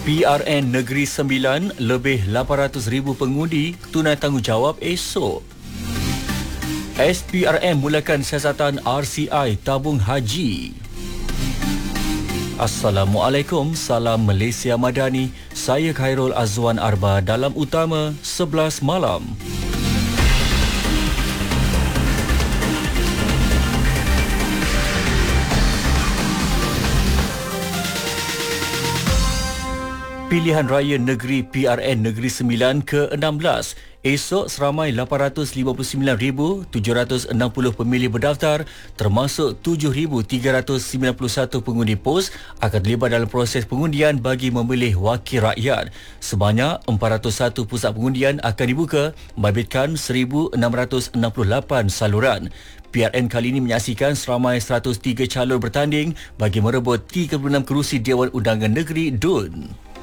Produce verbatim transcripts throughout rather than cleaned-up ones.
P R N Negeri Sembilan, lebih lapan ratus ribu pengundi tunai tanggungjawab esok. S P R M mulakan siasatan R C I tabung haji. Assalamualaikum, salam Malaysia Madani. Saya Khairul Azwan Arba dalam Utama sebelas malam. Pilihan Raya Negeri P R N Negeri Sembilan ke enam belas. Esok seramai lapan ratus lima puluh sembilan ribu tujuh ratus enam puluh pemilih berdaftar termasuk tujuh ribu tiga ratus sembilan puluh satu pengundi pos akan terlibat dalam proses pengundian bagi memilih wakil rakyat. Sebanyak empat ratus satu pusat pengundian akan dibuka membabitkan seribu enam ratus enam puluh lapan saluran. P R N kali ini menyaksikan seramai seratus tiga calon bertanding bagi merebut tiga puluh enam kerusi Dewan Undangan Negeri D U N.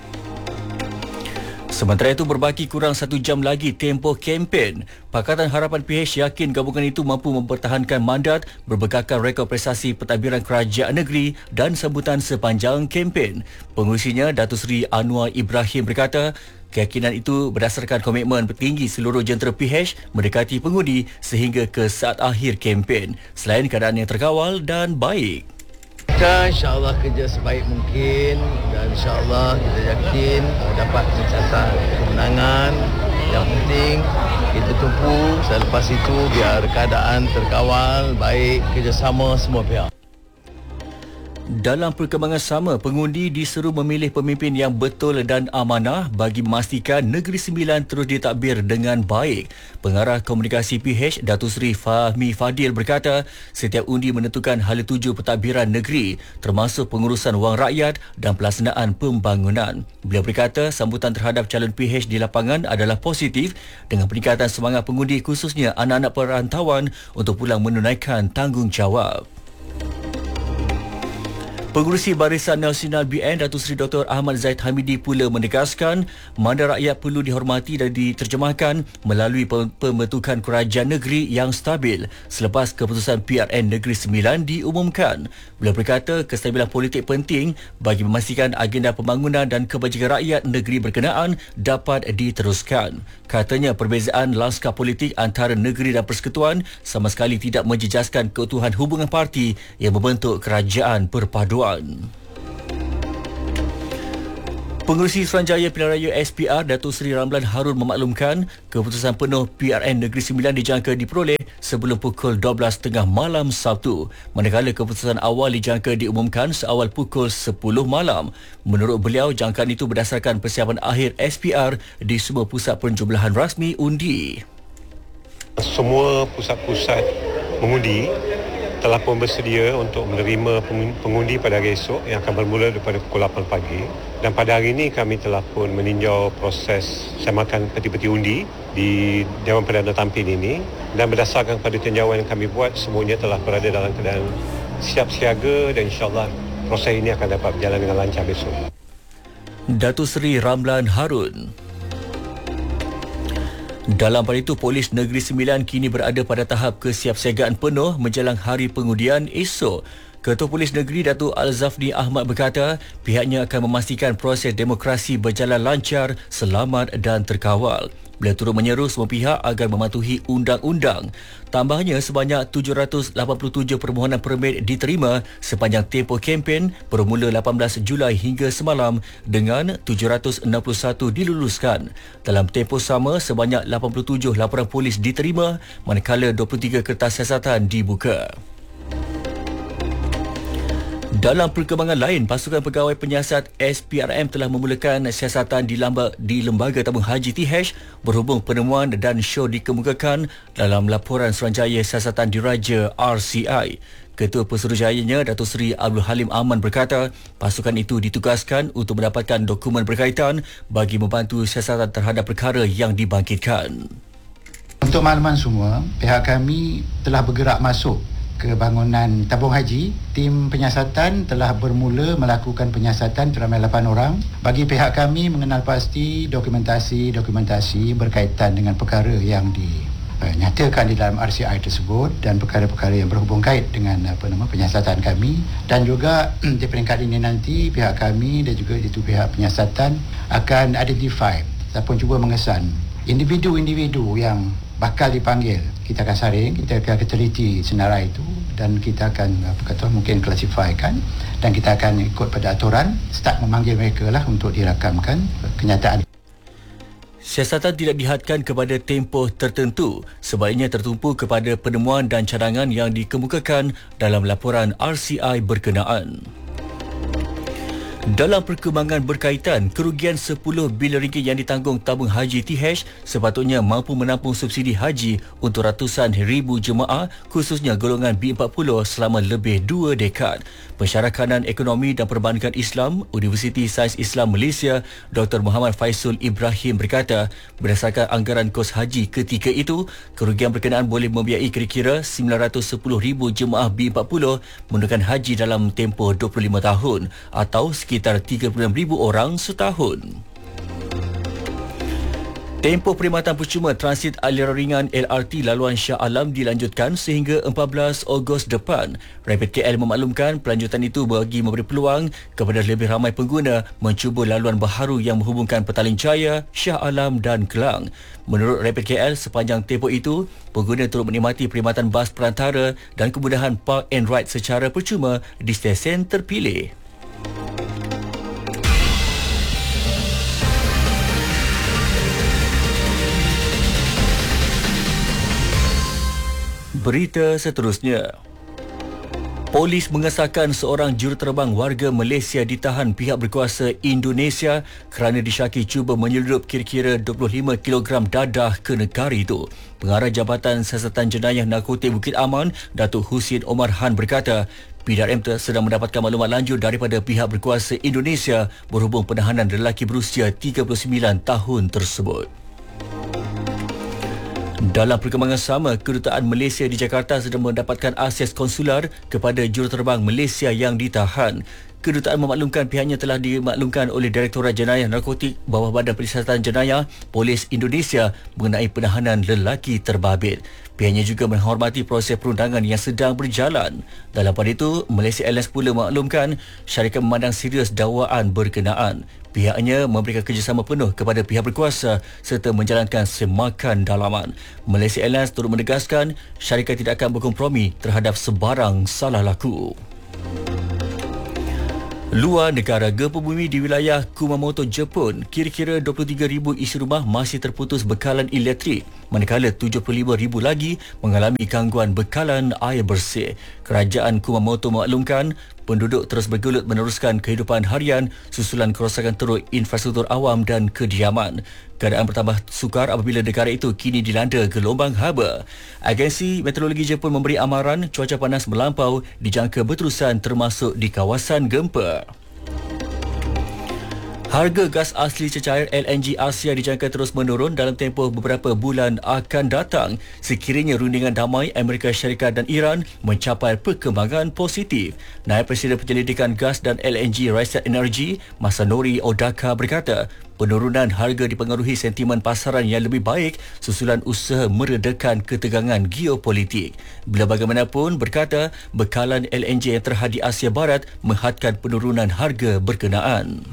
Sementara itu, berbaki kurang satu jam lagi tempoh kempen. Pakatan Harapan P H yakin gabungan itu mampu mempertahankan mandat berbekalkan rekod prestasi pentadbiran kerajaan negeri dan sambutan sepanjang kempen. Pengurusinya, Datuk Seri Anwar Ibrahim berkata, keyakinan itu berdasarkan komitmen tinggi seluruh jentera P H mendekati pengundi sehingga ke saat akhir kempen, selain keadaan yang terkawal dan baik. Kita insyaAllah kerja sebaik mungkin dan insyaAllah kita yakin dapat mencatat kemenangan. Yang penting kita tumpu, selepas itu biar keadaan terkawal, baik, kerjasama semua pihak. Dalam perkembangan sama, pengundi diseru memilih pemimpin yang betul dan amanah bagi memastikan Negeri Sembilan terus ditadbir dengan baik. Pengarah Komunikasi P H, Datuk Seri Fahmi Fadil berkata, setiap undi menentukan hala tuju pentadbiran negeri, termasuk pengurusan wang rakyat dan pelaksanaan pembangunan. Beliau berkata, sambutan terhadap calon P H di lapangan adalah positif dengan peningkatan semangat pengundi khususnya anak-anak perantauan untuk pulang menunaikan tanggungjawab. Pengurusi Barisan Nasional B N Datuk Seri Doktor Ahmad Zaid Hamidi pula menegaskan mandat rakyat perlu dihormati dan diterjemahkan melalui pembentukan kerajaan negeri yang stabil selepas keputusan P R N Negeri Sembilan diumumkan. Beliau berkata kestabilan politik penting bagi memastikan agenda pembangunan dan kebajikan rakyat negeri berkenaan dapat diteruskan. Katanya perbezaan lanskap politik antara negeri dan persekutuan sama sekali tidak menjejaskan keutuhan hubungan parti yang membentuk kerajaan perpaduan. Pengerusi Suruhanjaya Pilihan Raya S P R Datuk Seri Ramlan Harun memaklumkan keputusan penuh P R N Negeri Sembilan dijangka diperoleh sebelum pukul dua belas tiga puluh malam Sabtu, manakala keputusan awal dijangka diumumkan seawal pukul sepuluh malam. Menurut beliau, jangkaan itu berdasarkan persiapan akhir S P R di semua pusat penjumlahan rasmi undi. Semua pusat-pusat mengundi telah pun bersedia untuk menerima pengundi pada hari esok yang akan bermula daripada pukul lapan pagi. Dan pada hari ini kami telah pun meninjau proses semakan peti-peti undi di Dewan Perdana Tampin ini, dan berdasarkan pada tinjauan yang kami buat, semuanya telah berada dalam keadaan siap siaga dan insyaAllah proses ini akan dapat berjalan dengan lancar besok. Datuk Seri Ramlan Harun. Dalam pada itu, Polis Negeri Sembilan kini berada pada tahap kesiapsiagaan penuh menjelang hari pengundian esok. Ketua Polis Negeri Datuk Al-Zafni Ahmad berkata pihaknya akan memastikan proses demokrasi berjalan lancar, selamat dan terkawal. Beliau turut menyeru semua pihak agar mematuhi undang-undang. Tambahnya, sebanyak tujuh ratus lapan puluh tujuh permohonan permit diterima sepanjang tempoh kempen bermula lapan belas Julai hingga semalam dengan tujuh ratus enam puluh satu diluluskan. Dalam tempoh sama, sebanyak lapan puluh tujuh laporan polis diterima manakala dua puluh tiga kertas siasatan dibuka. Dalam perkembangan lain, pasukan pegawai penyiasat S P R M telah memulakan siasatan di, lamba, di Lembaga Tabung Haji T H berhubung penemuan dan show dikemukakan dalam laporan Suruhanjaya Siasatan Diraja R C I. Ketua Pesuruhjayanya Datuk Seri Abdul Halim Aman berkata pasukan itu ditugaskan untuk mendapatkan dokumen berkaitan bagi membantu siasatan terhadap perkara yang dibangkitkan. Untuk makluman semua, pihak kami telah bergerak masuk ke bangunan tabung haji. Tim penyiasatan telah bermula melakukan penyiasatan seramai lapan orang. Bagi pihak kami mengenal pasti dokumentasi-dokumentasi berkaitan dengan perkara yang di uh, nyatakan di dalam R C I tersebut dan perkara-perkara yang berhubung kait dengan apa nama penyiasatan kami, dan juga di peringkat ini nanti pihak kami dan juga itu pihak penyiasatan akan identify ataupun cuba mengesan individu-individu yang bakal dipanggil. Kita akan saring, kita akan teliti senarai itu dan kita akan apa kata mungkin klasifikasikan dan kita akan ikut pada aturan start memanggil mereka lah untuk dirakamkan kenyataan. Siasatan tidak dihadkan kepada tempoh tertentu, sebaliknya tertumpu kepada penemuan dan cadangan yang dikemukakan dalam laporan R C I berkenaan. Dalam perkembangan berkaitan, kerugian sepuluh bilion ringgit yang ditanggung tabung haji T H sepatutnya mampu menampung subsidi haji untuk ratusan ribu jemaah, khususnya golongan B empat puluh selama lebih dua dekad. Pensyarah Kanan Ekonomi dan Perbankan Islam, Universiti Sains Islam Malaysia, Doktor Muhammad Faisul Ibrahim berkata, berdasarkan anggaran kos haji ketika itu, kerugian berkenaan boleh membiayai kira-kira sembilan ratus sepuluh ribu jemaah B empat puluh menunaikan haji dalam tempoh dua puluh lima tahun atau sekitar tiga puluh enam ribu orang setahun. Tempoh perkhidmatan percuma transit aliran ringan L R T laluan Shah Alam dilanjutkan sehingga empat belas Ogos depan. Rapid K L memaklumkan pelanjutan itu bagi memberi peluang kepada lebih ramai pengguna mencuba laluan baharu yang menghubungkan Petaling Jaya, Shah Alam dan Kelang. Menurut Rapid K L, sepanjang tempoh itu, pengguna turut menikmati perkhidmatan bas perantara dan kemudahan park and ride secara percuma di stesen terpilih. Berita seterusnya. Polis mengesahkan seorang juruterbang warga Malaysia ditahan pihak berkuasa Indonesia kerana disyaki cuba menyeludup kira-kira dua puluh lima kilogram dadah ke negara itu. Pengarah Jabatan Siasatan Jenayah Narkotik Bukit Aman, Datuk Husin Omar Han berkata, P D R M sedang mendapatkan maklumat lanjut daripada pihak berkuasa Indonesia berhubung penahanan lelaki berusia tiga puluh sembilan tahun tersebut. Dalam perkembangan sama, Kedutaan Malaysia di Jakarta sedang mendapatkan akses konsular kepada juruterbang Malaysia yang ditahan. Kedutaan memaklumkan pihaknya telah dimaklumkan oleh Direktorat Jenayah Narkotik Bawah Badan Pensiasatan Jenayah Polis Indonesia mengenai penahanan lelaki terbabit. Pihaknya juga menghormati proses perundangan yang sedang berjalan. Dalam pada itu, Malaysia Airlines pula memaklumkan syarikat memandang serius dakwaan berkenaan. Pihaknya memberikan kerjasama penuh kepada pihak berkuasa serta menjalankan semakan dalaman. Malaysia Airlines turut menegaskan syarikat tidak akan berkompromi terhadap sebarang salah laku. Luar negara, gempa bumi di wilayah Kumamoto, Jepun, kira-kira dua puluh tiga ribu isi rumah masih terputus bekalan elektrik, manakala tujuh puluh lima ribu lagi mengalami gangguan bekalan air bersih. Kerajaan Kumamoto memaklumkan penduduk terus bergelut meneruskan kehidupan harian susulan kerosakan teruk infrastruktur awam dan kediaman. Keadaan bertambah sukar apabila negara itu kini dilanda gelombang haba. Agensi Meteorologi Jepun memberi amaran cuaca panas melampau dijangka berterusan termasuk di kawasan gempa. Harga gas asli cecair L N G Asia dijangka terus menurun dalam tempoh beberapa bulan akan datang sekiranya rundingan damai Amerika Syarikat dan Iran mencapai perkembangan positif. Naib Presiden Penyelidikan Gas dan L N G Rakyat Energi, Masanori Odaka berkata, penurunan harga dipengaruhi sentimen pasaran yang lebih baik susulan usaha meredakan ketegangan geopolitik. Bila bagaimanapun, berkata, bekalan L N G yang terhad di Asia Barat menghadkan penurunan harga berkenaan.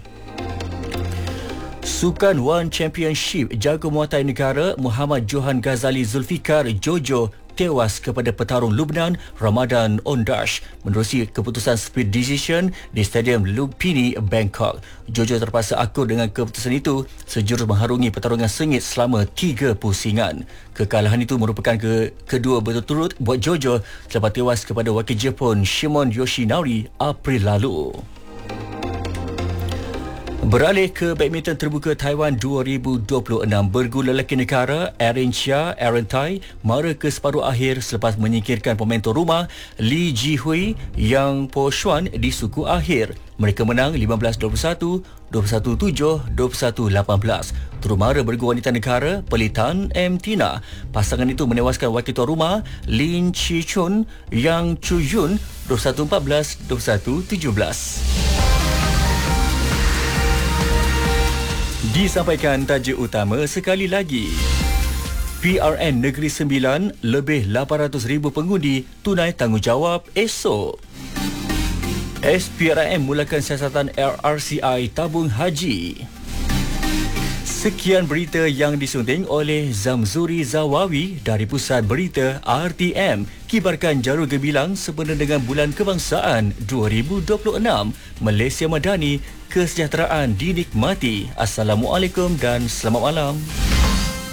Sukan One Championship jago muatai negara Muhammad Johan Ghazali Zulfikar Jojo tewas kepada petarung Lubnan Ramadan Ondash menerusi keputusan split decision di Stadium Lumpini, Bangkok. Jojo terpaksa akur dengan keputusan itu sejurus mengharungi pertarungan sengit selama tiga pusingan. Kekalahan itu merupakan ke kedua berturut-turut buat Jojo selepas tewas kepada wakil Jepun Shimon Yoshinari April lalu. Beralih ke badminton terbuka Taiwan dua ribu dua puluh enam, bergu lelaki negara Aaron Chia Aaron Tai mara ke separuh akhir selepas menyingkirkan pemain tuan rumah Li Jihui Yang Po Xuan di suku akhir. Mereka menang lima belas dua puluh satu, dua puluh satu tujuh, dua puluh satu lapan belas. Turut mara bergu wanita negara Pelitan M. Tina. Pasangan itu menewaskan wakil tuan rumah Lin Chi Chun Yang Chu Yun dua puluh satu empat belas, dua puluh satu tujuh belas. Disampaikan tajuk utama sekali lagi. P R N Negeri Sembilan, lebih lapan ratus ribu pengundi tunai tanggungjawab esok. S P R M mulakan siasatan R R C I tabung haji. Sekian berita yang disunting oleh Zamzuri Zawawi dari Pusat Berita R T M. Kibarkan Jarul Gemilang sempena dengan Bulan Kebangsaan dua ribu dua puluh enam. Malaysia Madani, kesejahteraan dinikmati. Assalamualaikum dan selamat malam.